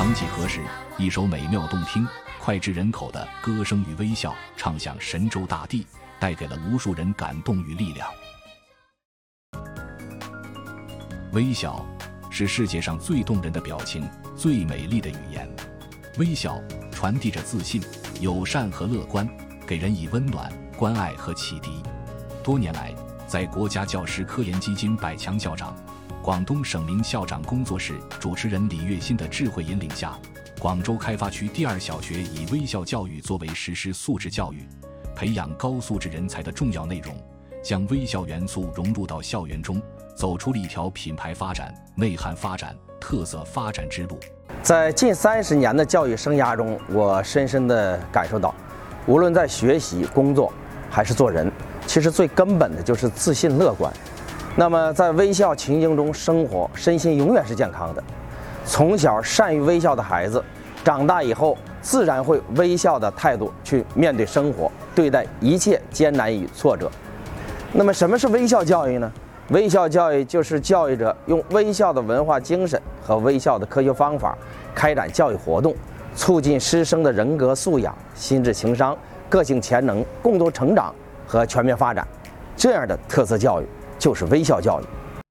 曾几何时，一首美妙动听、脍炙人口的歌声与微笑唱响神州大地，带给了无数人感动与力量。微笑是世界上最动人的表情，最美丽的语言。微笑传递着自信、友善和乐观，给人以温暖、关爱和启迪。多年来，在国家教师科研基金百强校长、广东省名校长工作室主持人李月新的智慧引领下，广州开发区第2小学以微笑教育作为实施素质教育、培养高素质人才的重要内容，将微笑元素融入到校园中，走出了一条品牌发展、内涵发展、特色发展之路。 在近30年的教育生涯中，我深深地感受到，无论在学习、工作还是做人，其实最根本的就是自信乐观。那么在微笑情境中生活，身心永远是健康的。从小善于微笑的孩子，长大以后自然会微笑的态度去面对生活，对待一切艰难与挫折。那么什么是微笑教育呢？微笑教育就是教育者用微笑的文化精神和微笑的科学方法开展教育活动，促进师生的人格素养、心智情商、个性潜能共同成长和全面发展。这样的特色教育就是微笑教育。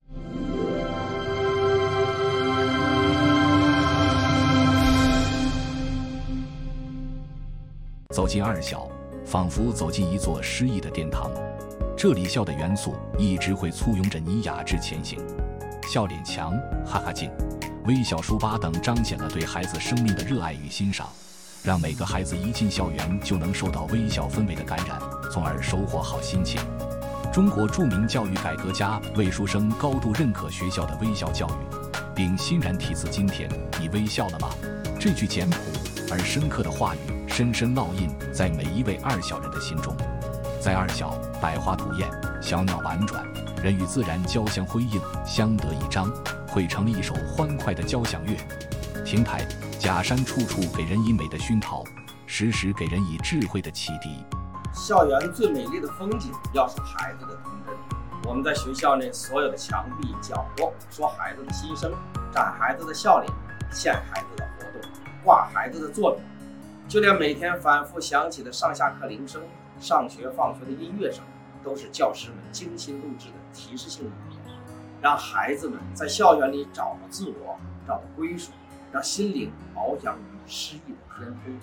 走进2小，仿佛走进一座诗意的殿堂。这里笑的元素一直会簇拥着你雅致前行。笑脸墙、哈哈镜、微笑书吧等彰显了对孩子生命的热爱与欣赏，让每个孩子一进校园就能受到微笑氛围的感染，从而收获好心情。中国著名教育改革家魏书生高度认可学校的微笑教育，并欣然题词今天你微笑了吗？这句简朴而深刻的话语深深烙印在每一位2小人的心中。在2小，百花吐艳，小鸟婉转，人与自然交相辉映，相得益彰，汇成了一首欢快的交响乐。亭台假山处处给人以美的熏陶，时时给人以智慧的启迪。 校园最美丽的风景，要是孩子的童真。我们在学校内所有的墙壁、角落，说孩子的心声，展孩子的笑脸，献孩子的活动，挂孩子的作品，就连每天反复响起的上下课铃声、上学放学的音乐声，都是教师们精心录制的提示性语言，让孩子们在校园里找到自我，找到归属，让心灵翱翔于诗意的天空。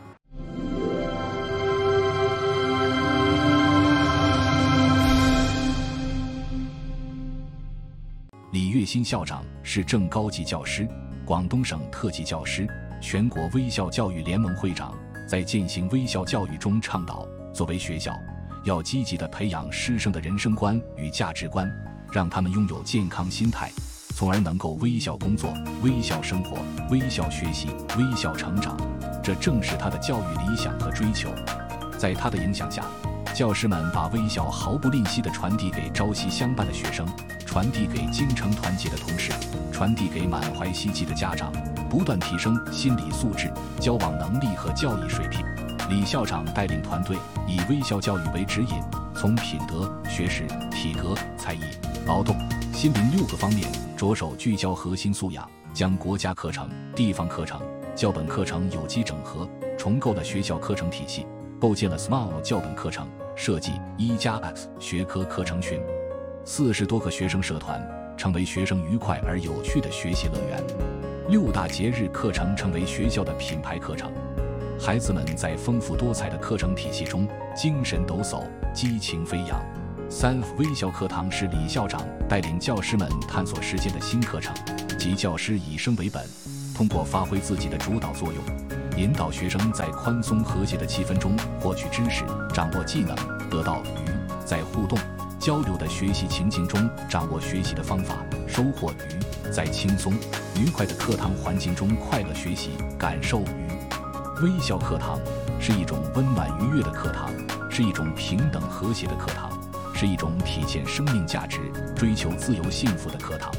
李月新校长是正高级教师、广东省特级教师、全国微笑教育联盟会长，在践行微笑教育中倡导，作为学校，要积极地培养师生的人生观与价值观，让他们拥有健康心态，从而能够微笑工作、微笑生活、微笑学习、微笑成长。这正是他的教育理想和追求。在他的影响下，教师们把微笑毫不吝惜地传递给朝夕相伴的学生，传递给精诚团结的同事，传递给满怀希冀的家长，不断提升心理素质、交往能力和教育水平。李校长带领团队以微笑教育为指引，从品德、学识、体格、才艺、劳动、心灵6个方面着手聚焦核心素养，将国家课程、地方课程、教本课程有机整合，重构了学校课程体系，构建了 SMILE 教本课程，设计1+X 学科课程群，40多个学生社团，成为学生愉快而有趣的学习乐园。6大节日课程成为学校的品牌课程，孩子们在丰富多彩的课程体系中精神抖擞，激情飞扬。3微笑课堂是李校长带领教师们探索实践的新课程，即教师以生为本，通过发挥自己的主导作用，引导学生在宽松和谐的气氛中获取知识，掌握技能，得到愉，在互动交流的学习情境中掌握学习的方法，收获愉，在轻松愉快的课堂环境中快乐学习，感受愉。微笑课堂是一种温暖愉悦的课堂，是一种平等和谐的课堂，是一种体现生命价值、追求自由幸福的课堂。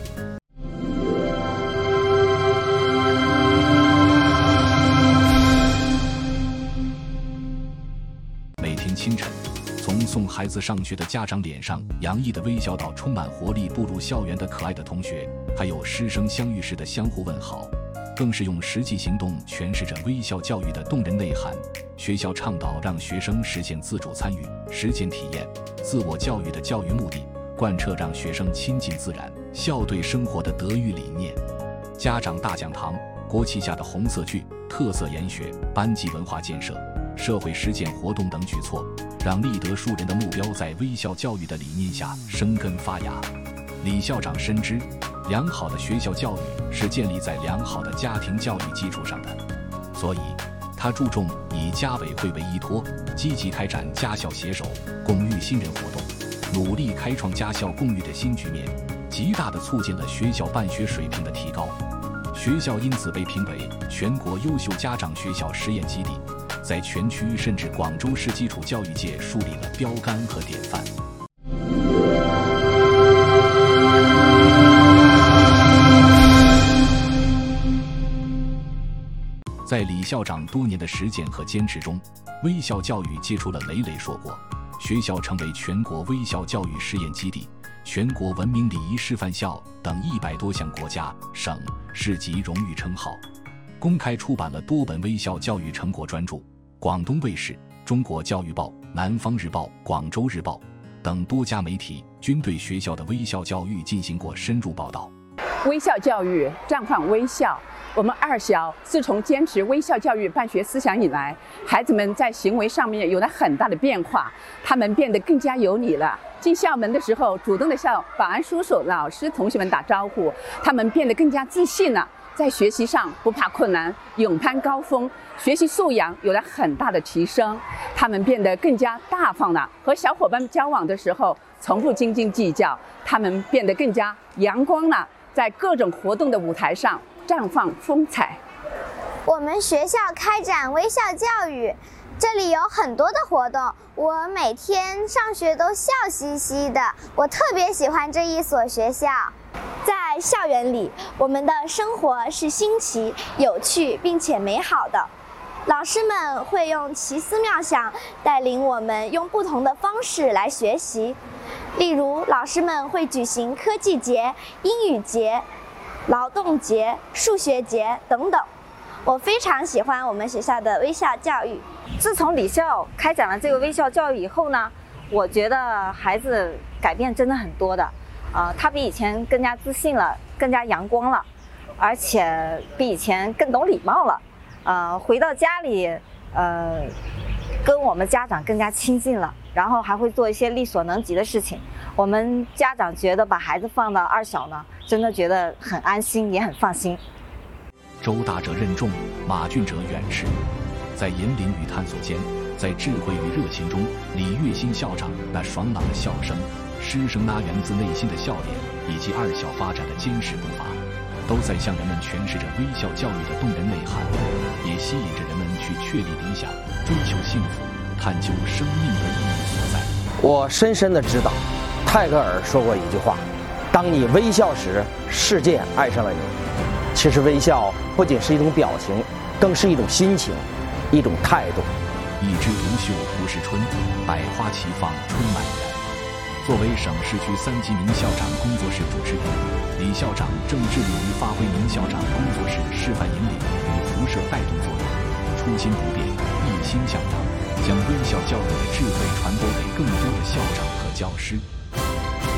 每天清晨，从送孩子上学的家长脸上洋溢的微笑到充满活力步入校园的可爱的同学，还有师生相遇时的相互问好， 更是用实际行动诠释着微笑教育的动人内涵。学校倡导让学生实现自主参与、实践体验、自我教育的教育目的，贯彻让学生亲近自然、校对生活的德育理念。家长大讲堂、国旗下的红色剧、特色研学、班级文化建设、社会实践活动等举措，让立德树人的目标在微笑教育的理念下生根发芽。李校长深知，良好的学校教育是建立在良好的家庭教育基础上的，所以他注重以家委会为依托，积极开展家校携手共育新人活动，努力开创家校共育的新局面，极大地促进了学校办学水平的提高。学校因此被评为全国优秀家长学校实验基地，在全区甚至广州市基础教育界树立了标杆和典范。在李校长多年的实践和坚持中，微笑教育结出了累累硕果，学校成为全国微笑教育实验基地、全国文明礼仪示范校等100多项国家、省、市级荣誉称号，公开出版了多本微笑教育成果专著。广东卫视、中国教育报、南方日报、广州日报等多家媒体均对学校的微笑教育进行过深入报道。 微笑教育绽放微笑。我们二小自从坚持微笑教育办学思想以来，孩子们在行为上面有了很大的变化，他们变得更加有礼了。进校门的时候，主动的向保安叔叔、老师、同学们打招呼，他们变得更加自信了。在学习上不怕困难，勇攀高峰，学习素养有了很大的提升。他们变得更加大方了，和小伙伴交往的时候从不斤斤计较。他们变得更加阳光了，在各种活动的舞台上绽放风采。 我们学校开展微笑教育，这里有很多的活动，我每天上学都笑嘻嘻的。我特别喜欢这一所学校。在校园里，我们的生活是新奇、有趣并且美好的。老师们会用奇思妙想带领我们用不同的方式来学习，例如老师们会举行科技节、英语节、劳动节、数学节等等。我非常喜欢我们学校的微笑教育。 自从李校开展了这个微笑教育以后呢，我觉得孩子改变真的很多的。他比以前更加自信了，更加阳光了，而且比以前更懂礼貌了。回到家里，跟我们家长更加亲近了，然后还会做一些力所能及的事情。我们家长觉得把孩子放到二小呢，真的觉得很安心，也很放心。 周大者任重，马俊者远驰。在引领与探索间，在智慧与热情中，李月新校长那爽朗的笑声，师生那源自内心的笑脸，以及二小发展的坚实步伐，都在向人们诠释着微笑教育的动人内涵，也吸引着人们去确立理想，追求幸福，探究生命的意义所在。 我深深的知道，泰戈尔说过一句话：当你微笑时，世界爱上了你。其实微笑不仅是一种表情，更是一种心情，一种态度。 一枝独秀不是春，百花齐放春满园。作为省市区3级名校长工作室主持人，李校长正致力于发挥名校长工作室示范引领与辐射带动作用，初心不变，一心向阳，将微笑教育的智慧传播给更多的校长和教师。